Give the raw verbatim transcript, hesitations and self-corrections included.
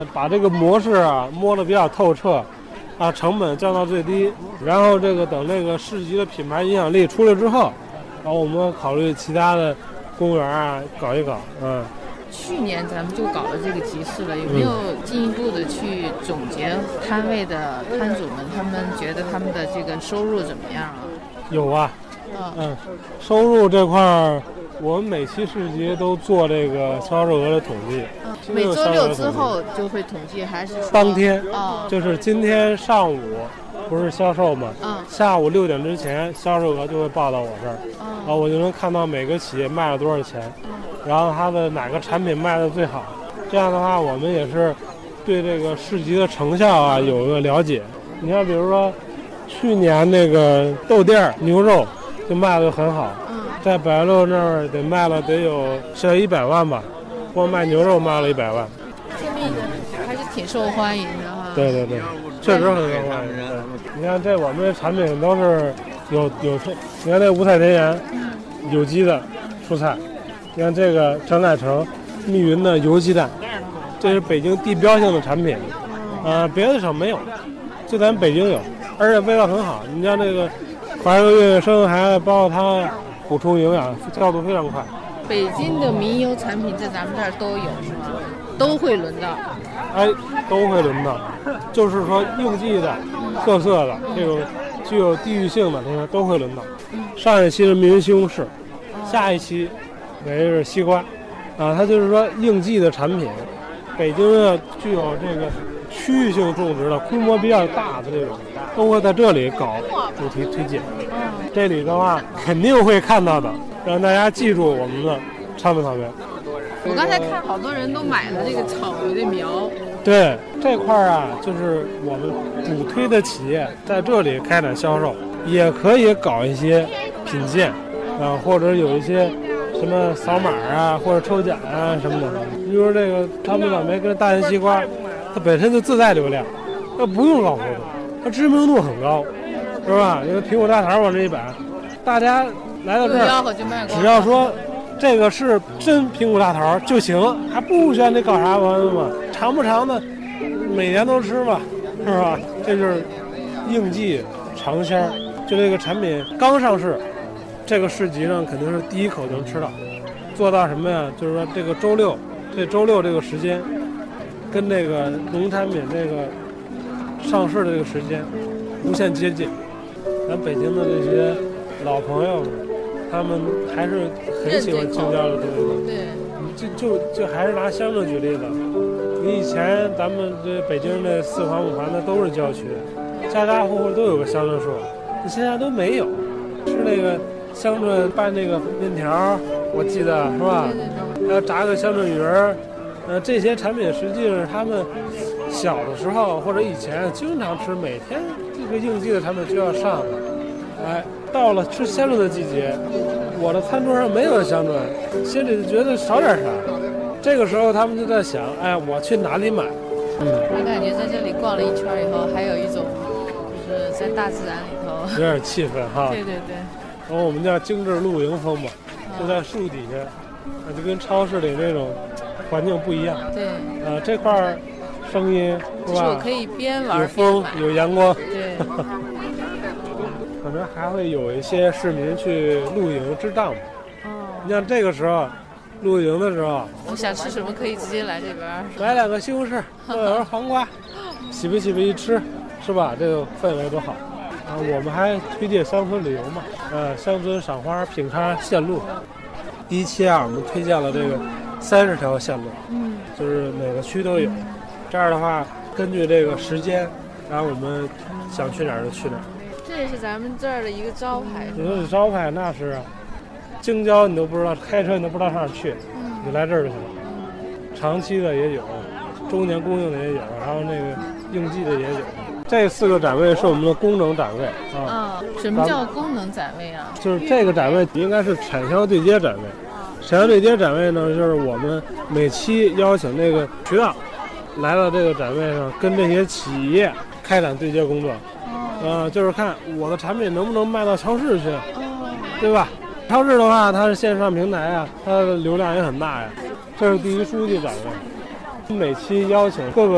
把这个模式啊摸得比较透彻，啊，成本降到最低，然后这个等这个市级的品牌影响力出来之后，然后我们考虑其他的公园啊搞一搞，嗯。 去年咱们就搞了这个集市了，有没有进一步的去总结摊位的摊主们，他们觉得他们的这个收入怎么样啊？ 有啊，嗯，收入这块儿，我们每期市集都做这个销售额的统计。 嗯，每周六之后就会统计，还是说当天？ 哦， 就是今天上午不是销售吗？ 嗯， 下午六点之前销售额就会报到我这儿， 嗯， 然后我就能看到每个企业卖了多少钱。 嗯， 然后它的哪个产品卖的最好，这样的话我们也是对这个市集的成效啊有个了解。你看比如说去年那个豆店牛肉就卖的很好，在白鹿那儿得卖了得有小一百万吧，光卖牛肉卖了一百万， 说明还是挺受欢迎的哈。 对对对，确实很受欢迎。你看这我们这产品都是有有你看这五彩田园有机的蔬菜，你看这个张乃成密云的油鸡蛋，这是北京地标性的产品，啊、呃，别的省没有，就咱北京有，而且味道很好。你像这个怀个孕、生孩子，包括它补充营养，效度非常快。 北京的民油产品在咱们这儿都有是吗？都会轮到？ 哎，都会轮到，就是说应季的、特色的这种具有地域性的，这些都会轮到。上一期是密云西红柿，下一期也是西瓜，啊，它就是说应季的产品。北京呢具有这个区域性种植的、规模比较大的这种，都会在这里搞主题推荐。这里的话肯定会看到的，让大家记住我们的昌平草原。 我刚才看好多人都买了这个草莓的苗。 对，这块儿啊，就是我们主推的企业在这里开展销售，也可以搞一些品鉴啊，或者有一些什么扫码啊，或者抽奖啊什么的。比如这个昌平草莓跟大连西瓜，它本身就自带流量，它不用搞活动，它知名度很高，是吧？因为苹果大桃往这一摆，大家来到这儿，只要说这个是真苹果大桃就行了，还不需要你搞啥玩意嘛？尝不尝的，每年都吃吧，是吧？这就是应季尝鲜。就这个产品刚上市，这个市集上肯定是第一口就能吃到。做到什么呀？就是说这个周六，这周六这个时间，跟这个农产品这个上市的这个时间无限接近。咱北京的这些老朋友们，他们还是很喜欢青椒的东西。 对， 就就就还是拿乡镇举例子，你以前咱们这北京的四环五环的都是郊区，家家户户都有个乡镇树，你现在都没有。吃那个乡镇拌那个面条，我记得是吧？还要炸个乡镇鱼儿，呃，这些产品实际上他们小的时候或者以前经常吃，每天这个应季的产品就要上。哎，到了吃香椿的季节，我的餐桌上没有香椿，心里就觉得少点啥。这个时候他们就在想，哎，我去哪里买？ 嗯，我感觉在这里逛了一圈以后，还有一种就是在大自然里头， 有点气氛哈。 对对对。 然后我们叫精致露营风嘛，就在树底下，就跟超市里那种环境不一样。 对。 呃，这块声音是吧？ 我可以边玩有风，有阳光。 对。 可能还会有一些市民去露营支帐篷。哦。你像这个时候，露营的时候， 我想吃什么可以直接来这边， 买两个西红柿，或者黄瓜，洗吧洗吧一吃，是吧？这个氛围多好。啊，我们还推荐乡村旅游嘛，呃，乡村赏花品咖线路。第一期啊，我们推荐了这个三十条线路，嗯，就是每个区都有。这样的话，根据这个时间，然后我们想去哪儿就去哪儿。 这也是咱们这儿的一个招牌。 你说这招牌那是京郊，你都不知道，开车你都不知道上哪儿去，嗯、你来这儿就行了。长期的也有，周年供应的也有，然后那个应季的也有。这四个展位是我们的功能展位啊。嗯，什么叫功能展位啊？ 就是这个展位应该是产销对接展位。产销对接展位呢，就是我们每期邀请那个渠道来到这个展位上，跟这些企业开展对接工作。呃，就是看我的产品能不能卖到超市去，对吧？超市的话，它是线上平台啊，它的流量也很大呀。这是第一书记展位，每期邀请各个